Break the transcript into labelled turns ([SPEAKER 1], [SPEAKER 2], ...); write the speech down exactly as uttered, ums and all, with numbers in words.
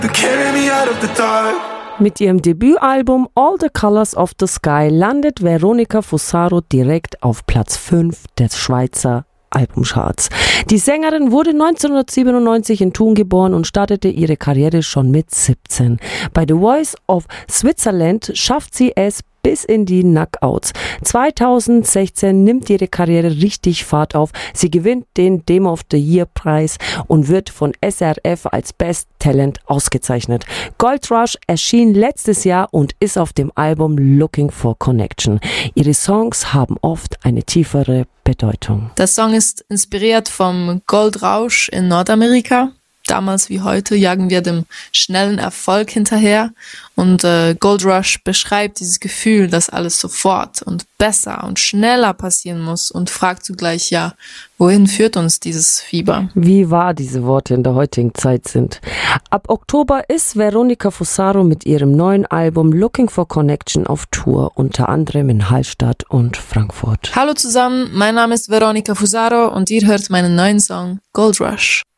[SPEAKER 1] Mit ihrem Debütalbum All the Colors of the Sky landet Veronica Fusaro direkt auf Platz fünf des Schweizer Albumcharts. Die Sängerin wurde neunzehnhundertsiebenundneunzig in Thun geboren und startete ihre Karriere schon mit siebzehn. Bei The Voice of Switzerland schafft sie es bis in die Knockouts. zweitausendsechzehn nimmt ihre Karriere richtig Fahrt auf. Sie gewinnt den Demo of the Year Preis und wird von S R F als Best Talent ausgezeichnet. Gold Rush erschien letztes Jahr und ist auf dem Album Looking for Connection. Ihre Songs haben oft eine tiefere Bedeutung.
[SPEAKER 2] Der Song ist inspiriert vom Goldrausch in Nordamerika. Damals wie heute jagen wir dem schnellen Erfolg hinterher und äh, Gold Rush beschreibt dieses Gefühl, dass alles sofort und besser und schneller passieren muss und fragt zugleich, ja, wohin führt uns dieses Fieber?
[SPEAKER 1] Wie wahr diese Worte in der heutigen Zeit sind. Ab Oktober ist Veronica Fusaro mit ihrem neuen Album Looking for Connection auf Tour, unter anderem in Hallstatt und Frankfurt.
[SPEAKER 2] Hallo zusammen, mein Name ist Veronica Fusaro und ihr hört meinen neuen Song Gold Rush.